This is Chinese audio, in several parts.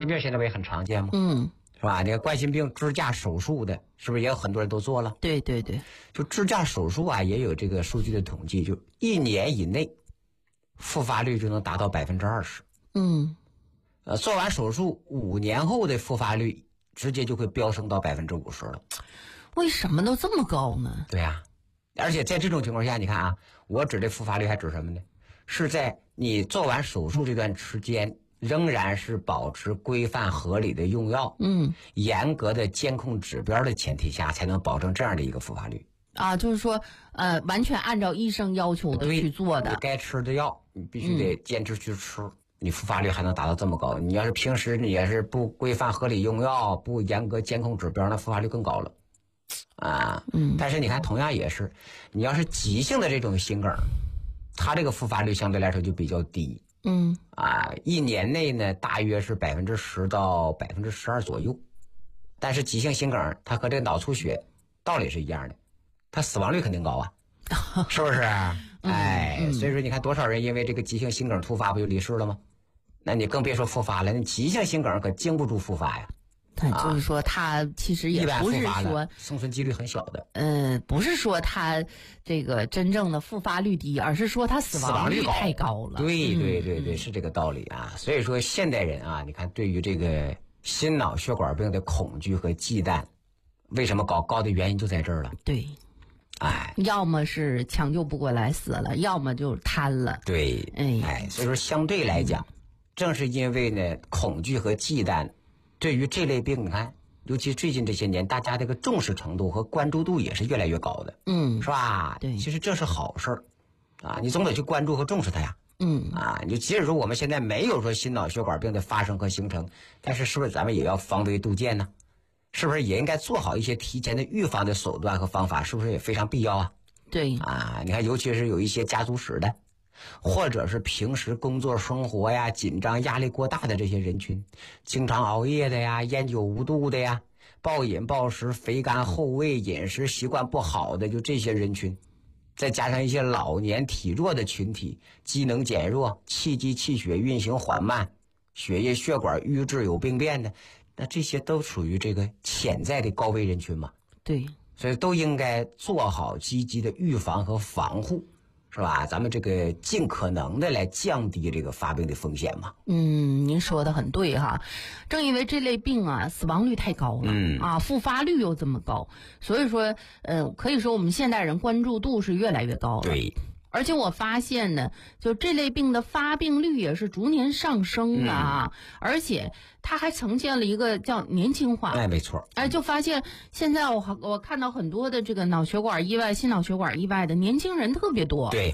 疟现在不也很常见吗？是吧？那个冠心病支架手术的，是不是也有很多人都做了？ 对对对， 就支架手术啊，也有这个数据的统计，就1年以内，复发率就能达到20%。做完手术5年后的复发率直接就会飙升到50%了。 为什么都这么高呢？ 对呀，而且在这种情况下，你看啊，我指的复发率还指什么呢？是在你做完手术这段时间，仍然是保持规范合理的用药，严格的监控指标的前提下，才能保证这样的一个复发率。 就是说，完全按照医生要求的去做的。 你该吃的药，你必须得坚持去吃，你复发率还能达到这么高。你要是平时你也是不规范合理用药，不严格监控指标，那复发率更高了。但是你看，同样也是，你要是急性的这种心梗，它这个复发率相对来说就比较低。1年内呢，大约是10%到12%左右。但是急性心梗，它和这个脑出血道理是一样的，它死亡率肯定高啊，是不是？所以说你看多少人因为这个急性心梗突发不就离世了吗？那你更别说复发了，那急性心梗可经不住复发呀。 就是说，他其实也不是说生存几率很小的。 不是说他这个真正的复发率低，而是说他死亡率太高了。 对，是这个道理啊。所以说现代人啊，你看对于这个心脑血管病的恐惧和忌惮，为什么高的原因就在这儿了。 对，要么是抢救不过来死了，要么就瘫了。 对，所以说相对来讲，正是因为呢恐惧和忌惮。对于这类病，你看，尤其最近这些年，大家这个重视程度和关注度也是越来越高的，是吧？ 对， 其实这是好事儿，你总得去关注和重视它呀，你就即使说我们现在没有说心脑血管病的发生和形成，但是是不是咱们也要防微杜渐呢？是不是也应该做好一些提前的预防的手段和方法？是不是也非常必要啊？ 对， 你看，尤其是有一些家族史的。或者是平时工作生活呀紧张压力过大的这些人群，经常熬夜的呀，烟酒无度的呀，暴饮暴食，肥甘厚味，饮食习惯不好的，就这些人群，再加上一些老年体弱的群体，机能减弱，气机气血运行缓慢，血液血管瘀滞有病变的，那这些都属于这个潜在的高危人群嘛。 对， 所以都应该做好积极的预防和防护，是吧？咱们这个尽可能的来降低这个发病的风险嘛。 您说的很对哈，正因为这类病啊死亡率太高了，复发率又这么高，所以说可以说我们现代人关注度是越来越高了。 对。 而且我发现呢，就这类病的发病率也是逐年上升的而且它还呈现了一个叫年轻化。 没错。 就发现现在我看到很多的这个脑血管意外、心脑血管意外的年轻人特别多。 对。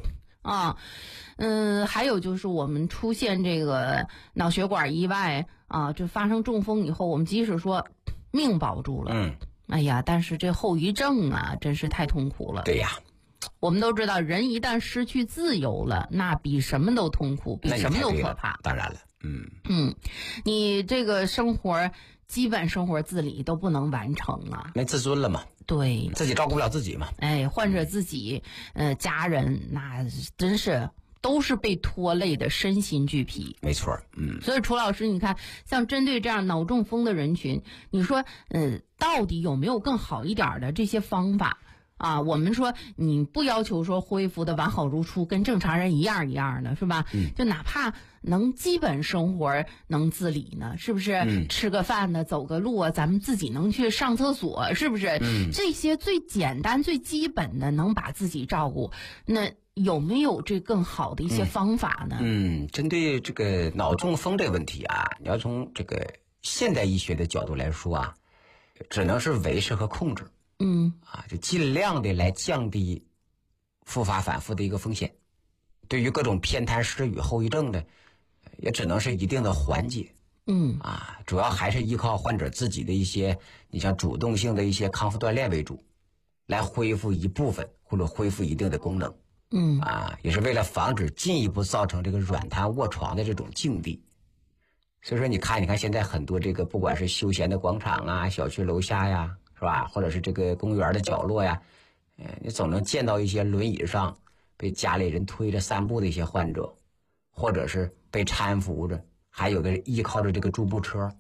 还有就是我们出现这个脑血管意外就发生中风以后，我们即使说命保住了，但是这后遗症真是太痛苦了。 对呀。 我们都知道，人一旦失去自由了，那比什么都痛苦，比什么都可怕。 当然了， 你这个基本生活自理都不能完成没自尊了嘛？ 对， 自己照顾不了自己嘛？ 患者自己，家人那真是都是被拖累的身心俱疲。 没错， 所以楚老师，你看，像针对这样脑中风的人群，你说，到底有没有更好一点的这些方法？我们说你不要求说恢复的完好如初，跟正常人一样一样的，是吧？就哪怕能基本生活能自理呢，是不是？吃个饭呢，走个路咱们自己能去上厕所，是不是？这些最简单、最基本的能把自己照顾，那有没有这更好的一些方法呢？ 针对这个脑中风这个问题你要从这个现代医学的角度来说只能是维持和控制。就尽量的来降低复发反复的一个风险。对于各种偏瘫失语后遗症的，也只能是一定的缓解。主要还是依靠患者自己的一些，你像主动性的一些康复锻炼为主，来恢复一部分或者恢复一定的功能。也是为了防止进一步造成这个软瘫卧床的这种境地。所以说你看现在很多这个不管是休闲的广场小区楼下呀，是吧？或者是这个公园的角落呀，你总能见到一些轮椅上被家里人推着散步的一些患者，或者是被搀扶着，还有的依靠着这个助步车